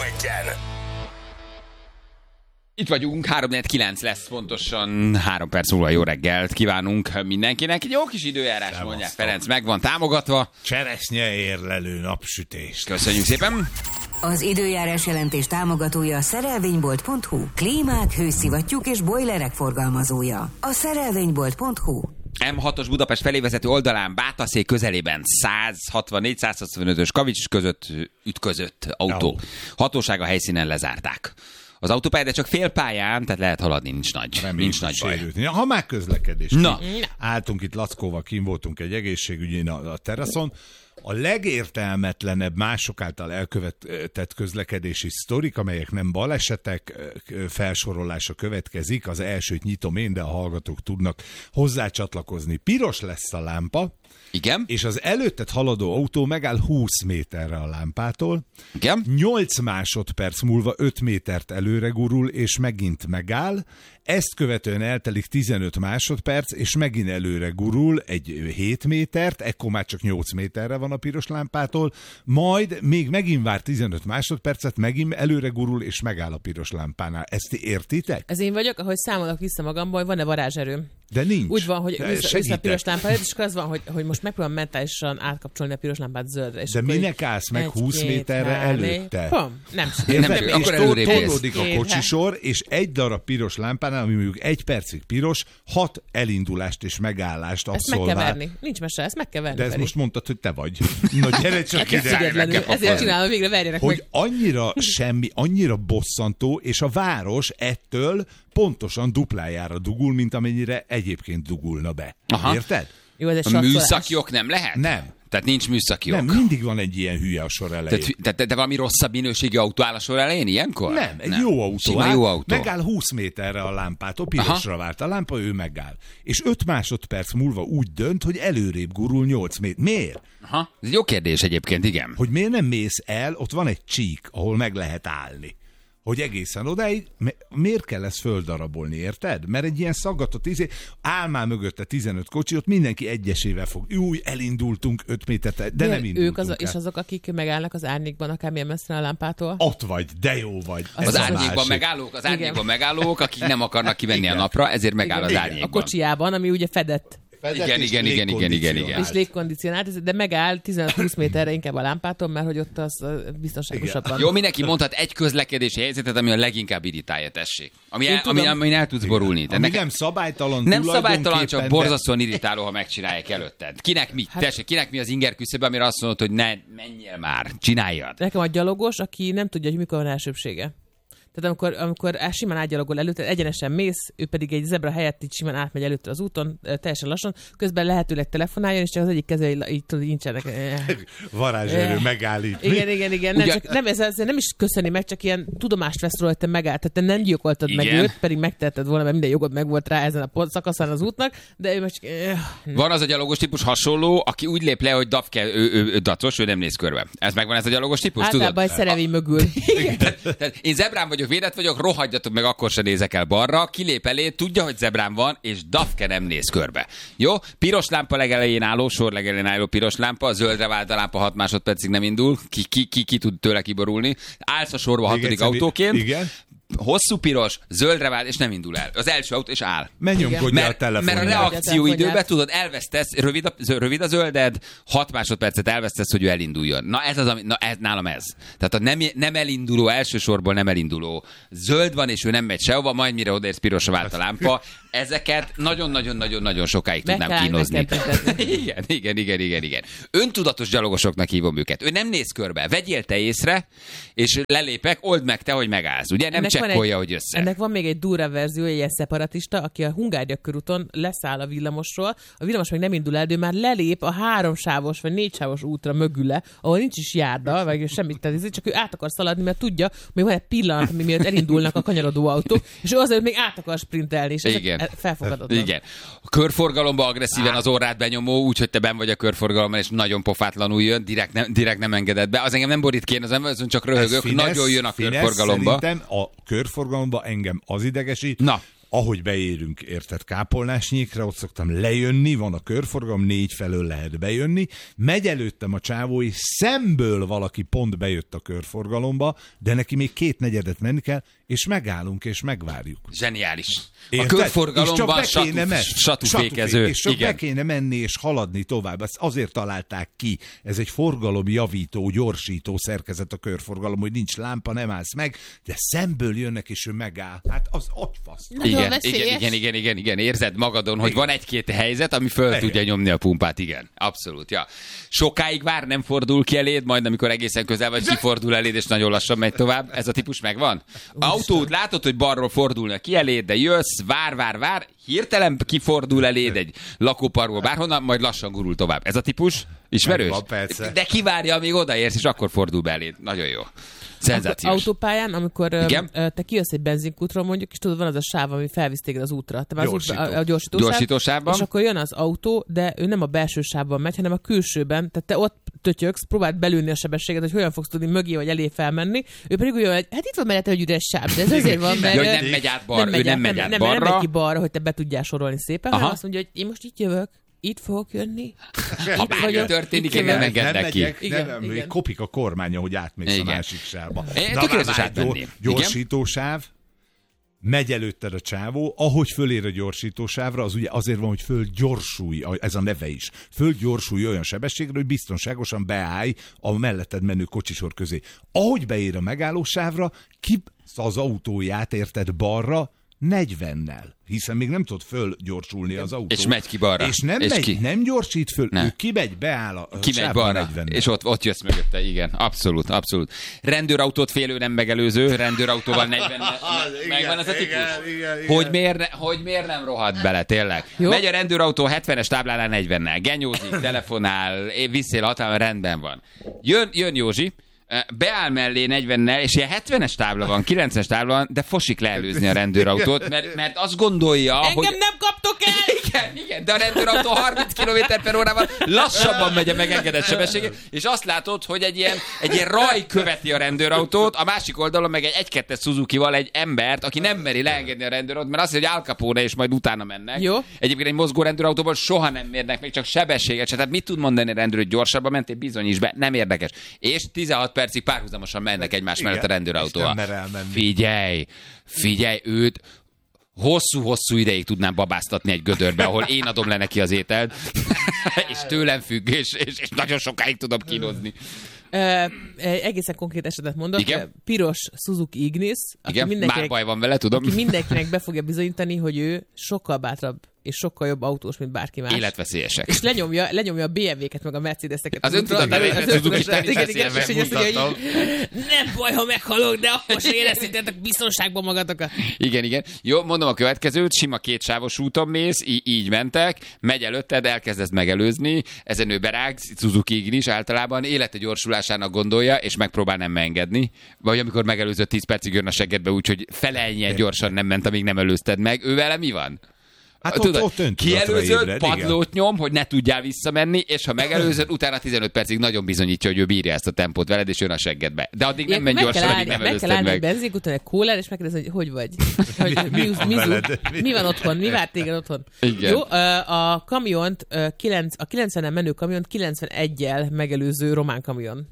Egy-en. Itt vagyunk, 3-4-9 lesz pontosan, 3 perc múlva jó reggelt kívánunk mindenkinek. Egy jó kis időjárás, mondják, Ferenc, meg van támogatva. Cseresznye érlelő napsütés. Köszönjük szépen. Az időjárás jelentés támogatója a szerelvénybolt.hu. Klímák, hőszivattyúk és bojlerek forgalmazója. A szerelvénybolt.hu. M6-os Budapest felé vezető oldalán Bátaszék közelében 164-165-ös Kavics között ütközött autó. Hatóság a helyszínen lezárták az autópályát, de csak félpályán, tehát lehet haladni, nincs nagy baj. Ha már közlekedés. Na. Álltunk itt Lackóval, kim voltunk egy egészségügyén a teraszon. A legértelmetlenebb mások által elkövetett közlekedési sztorik, amelyek nem balesetek, felsorolása következik. Az elsőt nyitom én, de a hallgatók tudnak hozzácsatlakozni. Piros lesz a lámpa. Igen. És az előtted haladó autó megáll 20 méterre a lámpától. Igen. 8 másodperc múlva 5 métert előre gurul, és megint megáll. Ezt követően eltelik 15 másodperc, és megint előre gurul egy 7 métert, ekkor már csak 8 méterre van a piros lámpától, majd még megint vár 15 másodpercet, megint előre gurul, és megáll a piros lámpánál. Ezt ti értitek? Ez én vagyok, ahogy számolok vissza magamból, van-e varázserőm? De nincs. Úgy van, hogy vissza a piros lámpát, és akkor az van, hogy most megpróbálom mentálisan átkapcsolni a piros lámpát zöldre. És de minek állsz meg 20 méterre előtte? Nem. És tolódik a kocsisor, és egy darab piros lámpánál, ami mondjuk 1 percig piros, 6 elindulást és megállást abszolvál. Ezt meg kell verni. Nincs mese, ezt meg kell verni. De ezt most mondtad, hogy te vagy. Na gyere csak ide. Ezért csinálom, végre verjenek hogy meg. Annyira bosszantó, és a város ettől pontosan duplájára dugul, mint amennyire egyébként dugulna be. Aha. Érted? Jó, ez a műszaki ok nem lehet? Nem. Tehát nincs műszaki ok? Nem, mindig van egy ilyen hülye a sor elején. De valami rosszabb minőségi autó áll a sor elején ilyenkor? Nem, egy jó autó. Jó autó. Megáll 20 méterre a lámpától, pirosra vált a lámpa, ő megáll. És 5 másodperc múlva úgy dönt, hogy előrébb gurul 8 méter. Miért? Aha. Ez egy jó kérdés egyébként, igen. Hogy miért nem mész el, ott van egy csík, ahol meg lehet állni. Hogy egészen odáig, miért kell ezt földarabolni, érted? Mert egy ilyen szaggatott áll már mögötte 15 kocsi, ott mindenki egyesével fog. Új, elindultunk 5 métert, de nem indultunk ők és azok, akik megállnak az árnyékban, akármilyen messzre a lámpától? Ott vagy, de jó vagy. Az árnyékban megállók, akik nem akarnak kivenni a napra, ezért megáll az árnyékban. A kocsijában, ami ugye fedett. Igen. És légkondicionált, de megáll 15-20 méterre inkább a lámpától, mert hogy ott az biztonságosabban. Jó, mindenki mondhat egy közlekedési helyzetet, ami a leginkább irritálja, tessék. Ami el tudsz borulni. Ami nem szabálytalan, nem szabálytalan, csak borzasztóan irritáló, ha megcsinálják előtted. Kinek mi? Tessék, kinek mi az inger küszöbe, amire azt mondod, hogy ne menjél már, csináljad. Nekem a gyalogos, aki nem tudja, hogy mikor van elsőbsége. Tehát amikor simán átgyalogol előtte, egyenesen mész, ő pedig egy zebra helyett így simán átmegy előtte az úton, teljesen lassan, közben lehetőleg telefonáljon, és csak az egyik keze így nincsenek. Varázserő megállít. Igen. Nem is köszöni meg, csak ilyen tudomást vesz róla, hogy te megállt. Tehát te nem gyilkoltad meg őt, pedig megteheted volna, mert minden jogod megvolt rá ezen a szakaszán az útnak, de ő most... Van az a gyalogos típus hasonló, aki úgy lép le, hogy ő dacos, ő nem néz körbe. Ez megvan ez a gyalogos típus, tudod? Általában egy szerelvény mögül. Én zebrán vagyok, védett vagyok, rohadjatok meg, akkor se nézek el balra, kilép elé, tudja, hogy zebrán van, és dafke nem néz körbe. Jó? Piros lámpa legelején álló, sor legelején álló piros lámpa, zöldre vált a lámpa 6 másodpercig nem indul, ki tud tőle kiborulni. Állsz a sorba 6. autóként. Igen. Hosszú piros, zöldre vált, és nem indul el. Az első autó, és áll. Menjomkodj a telefonját. Mert a reakcióidőben, tudod, elvesztesz, rövid a zölded, 6 másodpercet elvesztesz, hogy ő elinduljon. Na ez nálam ez. Tehát a nem elinduló, elsősorból nem elinduló. Zöld van, és ő nem megy sehova, majd mire odaérsz, pirosra vált a lámpa. Ezeket nagyon-nagyon-nagyon sokáig tudnám kínozni. Igen. Öntudatos gyalogosoknak hívom őket. Ő nem néz körbe. Vegyél te észre, és lelépek, old meg te, hogy megállsz. Ugye nem csekkolja, hogy össze. Ennek van még egy durva verzió, egy ilyen szeparatista, aki a Hungária körúton leszáll a villamosról, a villamos meg nem indul el, de már lelép a 3 sávos vagy 4 sávos útra mögüle, ahol nincs is járda, vagy semmit, tehát csak ő át akar szaladni, mert tudja, hogy van egy pillanat, miért elindulnak a kanyarodó autók, és ő azért még át akar sprintelni, és felfogadott. Igen. A körforgalomba agresszíven az orrát benyomó, úgyhogy te benn vagy a körforgalomban, és nagyon pofátlanul jön, direkt nem engedett be. Az engem nem borít ki, én az ember, csak röhögök, nagyon jön a körforgalomba. A körforgalomba engem az idegesít, ahogy beérünk, érted, Kápolnásnyékre, ott szoktam lejönni, van a körforgalom, 4 felől lehet bejönni, megy előttem a csávó, és szemből valaki pont bejött a körforgalomba, de neki még 2/4 menni kell, és megállunk, és megvárjuk. Zseniális. Érted? A körforgalomban satúfékező. És csak be kéne menni és haladni tovább. Ezt azért találták ki. Ez egy forgalomjavító, gyorsító szerkezet a körforgalom, hogy nincs lámpa, nem állsz meg, de szemből jönnek, és ő megáll. Hát az agyfasz. Igen. Érzed magadon, hogy van egy-két helyzet, ami föl tudja nyomni a pumpát, igen. Abszolút, ja. Sokáig vár, nem fordul ki eléd, majd amikor egészen közel vagy, kifordul eléd, és nagyon lassan megy tovább. Ez a típus megvan? Autót látod, hogy balról fordulna ki eléd, de jössz, vár, hirtelen kifordul eléd egy lakóparkból bárhonnan, majd lassan gurul tovább. Ez a típus ismerős? Megvan, de kivárja, amíg odaérsz, és akkor fordul be eléd. Nagyon jó. Szenzációs. Autópályán, amikor te kijössz egy benzinkútról mondjuk, és tudod, van az a sáv, ami felvisz téged az útra. Te a gyorsítósávban. És akkor jön az autó, de ő nem a belső sávban megy, hanem a külsőben. Tehát te ott tötyöksz, próbáld belülni a sebességet, hogy hogyan fogsz tudni mögé vagy elé felmenni. Ő pedig olyan, hogy hát itt van mellette egy üres sáv, de ez azért van, mert nem megy át balra. Nem megy ki balra, hogy te be tudjál sorolni szépen, hanem azt mondja, hogy én most itt jövök. Itt fogok jönni. Ha bármi történik, én nem engednek ki. Igen. Kopik a kormánya, hogy átmész a másik sávba. Tökéletes átmenni. Gyorsítósáv, megy előtted a csávó, ahogy fölér a gyorsítósávra, az ugye azért van, hogy fölgyorsulj, ez a neve is. Fölgyorsulj olyan sebességre, hogy biztonságosan beállj a melletted menő kocsisor közé. Ahogy beér a megállósávra, az autóját érted balra, 40-nel, hiszen még nem tud fölgyorsulni az autó. És megy ki balra. És nem gyorsít föl, ő kimegy, beáll a balra, 40-nel. És ott jössz mögötte, igen. Abszolút. Rendőrautót félő nem megelőző, rendőrautóval 40-nel. Megvan ez a típus? Igen. Hogy miért nem rohadt bele, tényleg? Jó. Megy a rendőrautó 70-es táblánál 40-nel, genyózik, telefonál, visszél hatalma, rendben van. Jön Józsi, beáll mellé 40-nel, és ilyen 70-es tábla van, 90-es tábla van, de fosik leelőzni a rendőrautót, mert azt gondolja, engem hogy... Engem nem kaptok el! Igen, de a rendőrautó 30 km/h lassabban megy a megengedett sebessége, és azt látod, hogy egy ilyen raj követi a rendőrautót, a másik oldalon meg egy 1-2-es Suzuki-val egy embert, aki nem meri leengedni a rendőrautót, mert azt mondja, hogy Al Capone, és majd utána mennek. Jó. Egyébként egy mozgó rendőrautóból soha nem mérnek még csak sebességet se. Tehát mit tud mondani a rendőr, hogy gyorsabban mentél, bizonyíts be, nem érdekes. És 16 percig párhuzamosan mennek egymás mellett a rendőrautóval. Figyelj, őt hosszú ideig tudnám babáztatni egy gödörbe, ahol én adom le neki az ételt, és tőlem függ, és nagyon sokáig tudom kínozni. Egészen konkrét esetet mondok. Igen? Piros Suzuki Ignis. Igen, már baj van vele, tudom. Aki mindenkinek be fogja bizonyítani, hogy ő sokkal bátrabb és sokkal jobb autós, mint bárki más. Életveszélyesek. És lenyomja a BMW-ket, meg a Mercedes-eket. Az öntudaterős nem baj, ha meghalok, de akkor se éreztétek biztonságban magatokat. Igen. Jó, mondom a következőt, sima kétsávos úton mész, így mentek, megy előtted, elkezdesz megelőzni, ezen ő berág, Suzuki Ignis általában élete gyorsulásának gondolja, és megpróbál nem engedni. Vagy amikor megelőzött 10 percig jön a seggedbe, úgyhogy feleljen gyorsan nem ment, amíg nem előzted meg. Ő vele mi van? Hát ott kielőzöd, padlót nyom, hogy ne tudjál visszamenni, és ha megelőzöd, utána 15 percig nagyon bizonyítja, hogy ő bírja ezt a tempót veled, és jön a seggedbe. De addig nem menj gyorsan, amíg nem előzted meg. Meg kell állni egy benzinkúton, egy kólán, és megkérdezni, hogy vagy? Mi van otthon? Mi várt téged otthon? Igen. Jó, a kamiont, a 90-en menő kamiont 91-jel megelőző román kamion.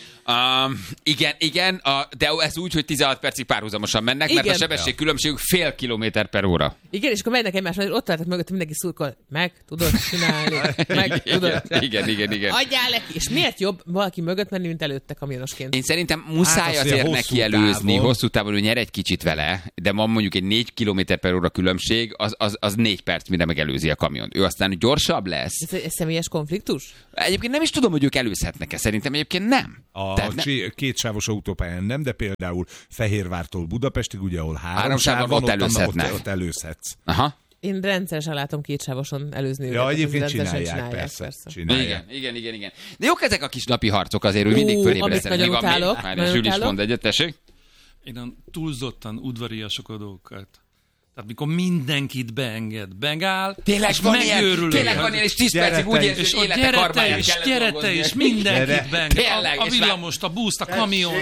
Igen, de ez úgy, hogy 16 percig párhuzamosan mennek, mert a sebességkülönbségük fél kilométer per óra. Igen, és akkor mennek egymásra, és ott álltak mögött, mindenki szurkol, meg tudod csinálni, meg tudod. Igen. Adjál neki, és miért jobb valaki mögött menni, mint előtte kamionosként? Én szerintem muszáj azért neki előzni, hosszú távon, hogy nyer egy kicsit vele, de van mondjuk egy 4 km per óra különbség, az 4 perc, mire megelőzi a kamion. Ő aztán gyorsabb lesz. Ez személyes konfliktus? Egyébként nem is tudom, hogy ők előzhetnek-e, szerintem egyébként nem. Kétsávos autópályán nem, de például Fehérvártól Budapestig, ugye, ahol 3 sáv van, ott előzhetsz. Aha. Én rendszeresen látom kétsávoson előzni őket. Ja, egyébként csinálják, persze. Igen. De jók ezek a kis napi harcok azért, hogy mindig fölébredzenek. Amit nagyon utálok. Zsül is mond egyet, tessék. Én a túlzottan udvariaskodókat. Tehát mikor mindenkit beenged, begáll, tényleg van ilyen, és 10 percig úgy érzi, hogy élete karmáját kellett dolgozni. Gyere te is, mindenkit beenged. A villamost, a buszt, a kamiont.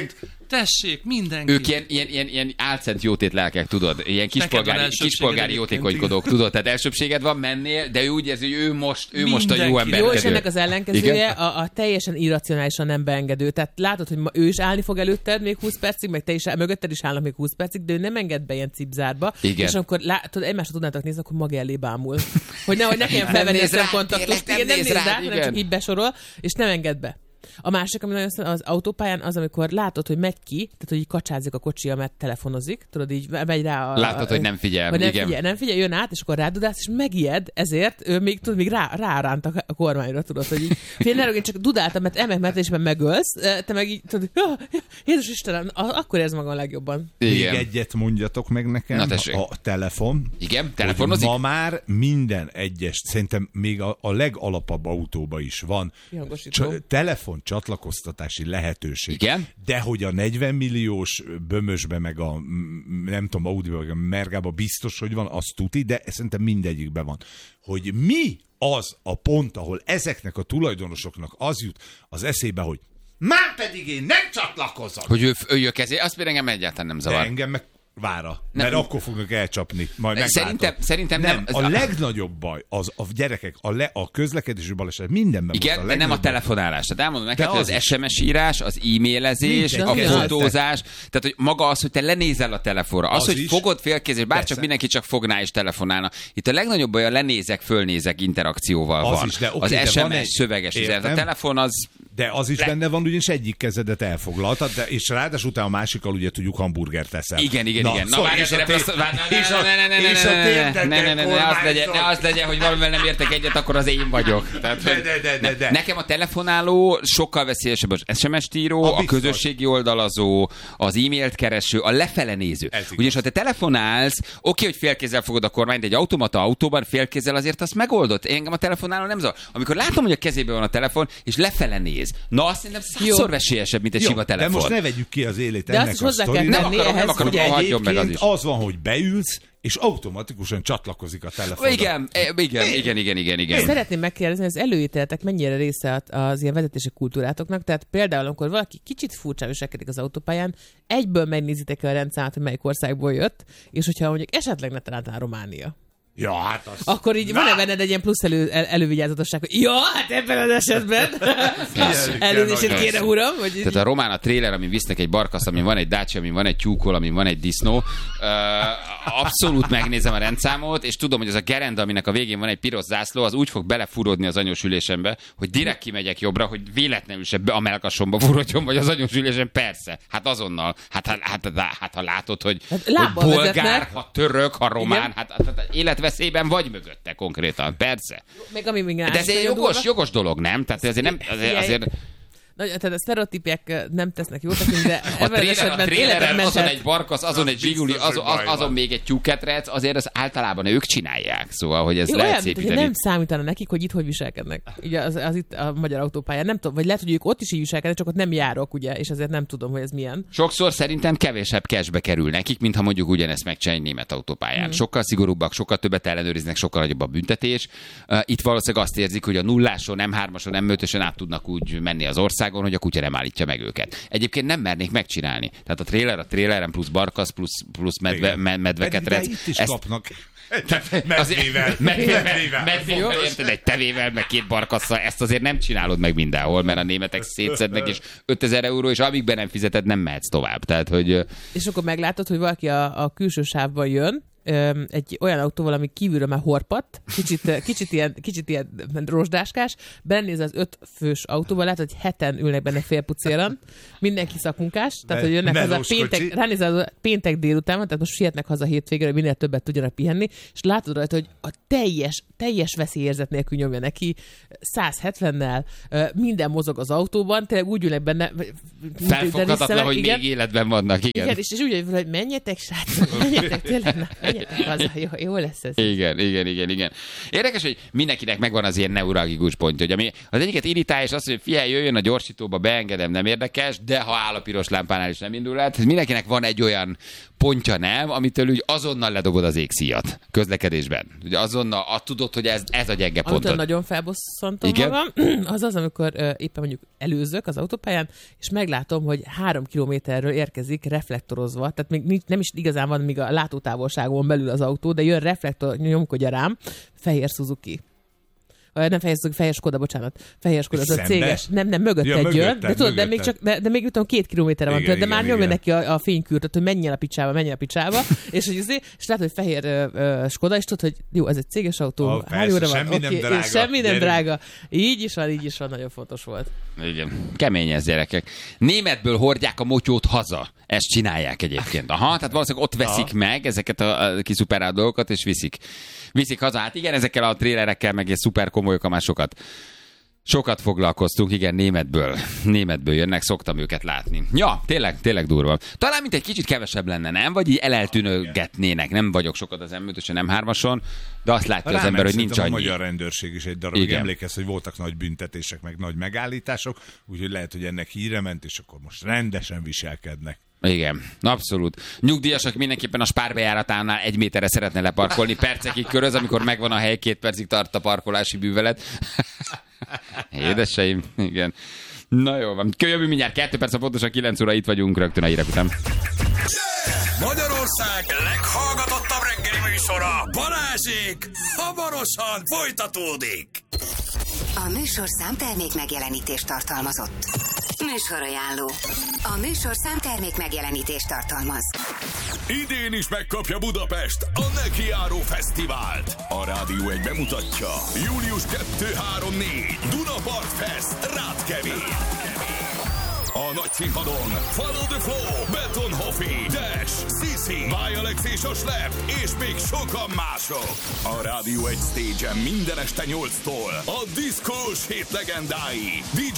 tessék, mindenki. Ők ilyen álcent jótét lelkek, tudod? Ilyen kispolgári jótékonykodók, tudod? Tehát elsőbséged van, mennél, de ő úgy érzi, hogy ő most a jó ember. Jó, és ennek az ellenkezője a teljesen irracionálisan nem beengedő. Tehát látod, hogy ő is állni fog előtted még 20 percig, meg te is mögötted is állnak még 20 percig, de ő nem enged be ilyen cipzárba. Igen. És amikor látod, egymásra tudnátok nézni, akkor maga elé bámul. Hogy nehogy ne kelljen felvenni a szemkontaktust. Nem néz rá, hanem csak így besorol, és nem enged be. A másik, ami nagyon az autópályán, az, amikor látod, hogy megy ki, tehát hogy így kacsázik a kocsia, mert telefonozik, tudod, így megy rá látod, hogy nem figyel. Nem figyel, jön át, és akkor rádudálsz, és megijed, ezért ő még ráránt a kormányra, tudod, hogy így félre, én csak dudáltam, mert emelkedésben megölsz, te meg így, tudod, Jézus Istenem, akkor ez maga a legjobban. Igen. Még egyet mondjatok meg nekem, a telefon. Igen, telefonozik. Ma már minden egyes, szerintem még a legalapabb autóba is van telefon csatlakoztatási lehetőség. Igen? De hogy a 40 milliós bömösbe, meg a nem tudom, Audiba, meg a Mergába biztos, hogy van, az tuti, de szerintem mindegyikben van. Hogy mi az a pont, ahol ezeknek a tulajdonosoknak az jut az eszébe, hogy már pedig én nem csatlakozom. Hogy ő jön kezé, azt például engem egyáltalán nem zavar. De engem meg vára, mert akkor fognak elcsapni. Majd szerintem nem. A legnagyobb baj az a gyerekek, a közlekedési baleset mindenben. Igen, de nem a telefonálás. Tehát elmondom neked, hogy az SMS írás, az e-mailezés, a fotózás, tehát hogy maga az, hogy te lenézel a telefonra, az hogy fogod félkézzel, bárcsak mindenki csak fogná és telefonálna. Itt a legnagyobb baj a lenézek, fölnézek interakcióval az van. Is, de az SMS szöveges üzenet. A telefon az... De az is benne van, ugyanis egyik kezedet elfoglaltad, és ráadásul utána a másikkal ugye tudjuk hamburgert teszel. Igen. Na várj, ne az legyen, hogy valamivel nem értek egyet, akkor az én vagyok. De. Nekem a telefonáló sokkal veszélyesebb az SMS-t író, a közösségi oldalazó, az e-mailt kereső, a lefele néző. Ugyanis ha te telefonálsz, oké, hogy félkézzel fogod a kormányt, egy automata autóban félkézzel azért azt megoldott. Engem a telefonáló nem zavar. Amikor látom, hogy a kezében van a telefon, és lefele néz, na azt szerintem 100-szor veszélyesebb, mint egy sima telefon. De most ne vegyük ki az élét de ennek a sztorinak. Nem akarom, hagyjon meg az is. Az van, hogy beülsz, és automatikusan csatlakozik a telefon. Igen. Szeretném megkérdezni, hogy az előítéletek mennyire része az ilyen vezetési kultúrátoknak, tehát például, amikor valaki kicsit furcsán viselkedik az autópályán, egyből megnézitek a rendszámát, hogy melyik országból jött, és hogyha mondjuk esetleg ne találtál Románia. Ja, hát az... Akkor így van-e benned egy ilyen plusz elővigyázatosság, hogy ja, hát ebben az esetben elnézést kérem, uram. Vagy tehát a román a trailer, amin visznek egy barkasz, amin van egy Dacia, amin van egy tyúkol, amin van egy disznó. Abszolút megnézem a rendszámot, és tudom, hogy az a gerenda, aminek a végén van egy piros zászló, az úgy fog belefurodni az anyós ülésembe, hogy direkt kimegyek jobbra, hogy véletlenül se a melkasomba furodjon, vagy az anyós ülésen, persze. Hát azonnal. Hát ha látod, hogy bolgár, ha török, ha román, hát életveszélyben vagy mögötte konkrétan, persze. De ez egy jogos dolog, nem? Tehát azért nem... Azért... Tehát a sztereotípiek nem tesznek jót nekünk, de a tréleren azon egy barkasz, azon egy zsiguli, azon még egy tyúketrec, azért az általában ők csinálják, szóval, hogy ez lehet szépíteni. Nem számítana nekik, hogy itt hogy viselkednek. Ugye az itt a magyar autópályán. Nem tudom, vagy lehet, hogy ők ott is így viselkednek, csak ott nem járok, ugye, és ezért nem tudom, hogy ez milyen. Sokszor szerintem kevesebb cashbe kerül nekik, mint ha mondjuk ugyanezt megcsinálni német autópályán. Sokkal szigorúbbak, sokkal többet ellenőriznek, sokkal nagyobb a büntetés. Itt valószínűleg azt érzik, hogy a nulláson, M3-ason, M5-ösen át tudnak úgy menni az országon, hogy a kutya nem állítja meg őket. Egyébként nem mernék megcsinálni. Tehát a tréleren plusz barkasz, plusz medveketrec. Itt is kapnak. Medvével, érted, egy tevével, meg 2 barkasszal, ezt azért nem csinálod meg mindenhol, mert a németek szétszednek, és 5000 euró, és amíg be nem fizeted, nem mehetsz tovább. Tehát, hogy... És akkor meglátod, hogy valaki a külső sávban jön, egy olyan autóval, ami kívülről már horpadt, kicsit ilyen rozsdáskás, benéz az 5 fős autóval, látod, hogy 7-en ülnek benne félpucéran, mindenki szakunkás, tehát hogy jönnek haza péntek délután, tehát most sietnek haza hétvégére, hogy minél többet tudjanak pihenni, és látod rajta, hogy a teljes veszélyérzet nélkül nyomja neki, 170-nel, minden mozog az autóban, tényleg úgy ülnek benne. Felfoghatatlan, hogy még életben vannak, igen. És úgy, hogy menjetek, srácok, menjetek, tényleg, haza, jó lesz ez. Igen. Érdekes, hogy mindenkinek megvan az ilyen neuralgikus pontja, hogy ami az egyiket irritál, és azt, hogy figyelj, jöjjön a gyorsítóba, beengedem, nem érdekes, de ha áll a piros lámpánál is nem indul át, mindenkinek van egy olyan pontja, nem, amitől úgy azonnal ledobod az égszíjat közlekedésben. Ugye azonnal tudod, hogy ez a gyenge pontod. Amitől nagyon felbosszantom magam, az, amikor éppen mondjuk előzök az autópályán, és meglátom, hogy 3 kilométerről érkezik reflektorozva, tehát még nem is igazán van még a látótávolságon belül az autó, de jön reflektor, nyomkodja rám, fehér Suzuki. Nem fehér Skoda, bocsánat. Fehér Skoda, az a céges. Nem, mögötted jön. De tudod, de még tudom 2 kilométerre van tőle, de már nyomja neki a fénykürt, hogy menjen a picsába, és látod, hogy fehér Skoda, és tudod, hogy jó, ez egy céges autó, hány óra van? Semmi nem drága. Semmi nem drága. Így is van, nagyon fontos volt. Igen. Kemény ez, gyerekek. Németből hordják a motyót haza. Ezt csinálják egyébként. Aha, tehát valószínűleg ott veszik meg ezeket a kiszuperált dolgokat, és viszik haza. Hát igen, ezekkel a trélerekkel, meg egy szuper komolyok, már sokat foglalkoztunk, igen, németből jönnek, szoktam őket látni. Ja, tényleg durva. Talán mint egy kicsit kevesebb lenne, nem? Vagy így eltűnögetnének. Nem vagyok sokat az M5-ösen, nem 3-ason, de azt látja az ember, hogy nincs annyi. A magyar rendőrség is egy darabig emlékez, hogy voltak nagy büntetések, meg nagy megállítások, úgyhogy lehet, hogy ennek híre ment, és akkor most rendesen viselkednek. Igen, abszolút. Nyugdíjasok mindenképpen a spárbejáratánál 1 méterre szeretne leparkolni, percekig köröz, amikor megvan a hely, 2 percig tart a parkolási bűvelet. Édeseim, igen. Na jó van. Jövő mindjárt 2 perc, pontosan 9 óra, itt vagyunk rögtön a hírek után. Magyarország leghallgatottabb reggeli műsora, Balázsék, hamarosan folytatódik. A műsorszám termék megjelenítést tartalmazott. Műsorajánló. A műsorszám termék megjelenítést tartalmaz. Idén is megkapja Budapest a Nekiáró Fesztivált. A Rádió 1 bemutatja. Július 2-3-4 Dunapart Fest, Rátkevér. A nagy színpadon Follow the Flow, Betonhoffi, Dash, Sisi, Bajalex és a Slep, és még sokan mások. A Rádió 1 stage-en minden este 8-tól a diszkós hét legendái DJ